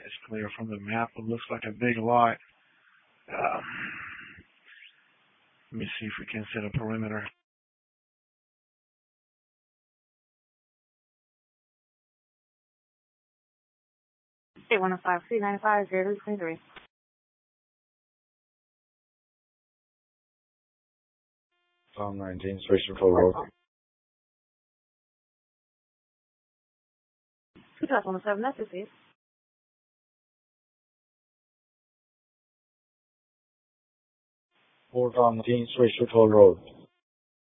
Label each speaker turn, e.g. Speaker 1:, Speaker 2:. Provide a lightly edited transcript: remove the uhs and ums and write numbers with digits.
Speaker 1: It's clear from the map. It looks like a big lot. Let me see if we can set a perimeter.
Speaker 2: State 105, C95, 0323.
Speaker 3: Tom 19, switch to full road.
Speaker 2: 2017, that's received.
Speaker 3: Tom 19, switch to full road.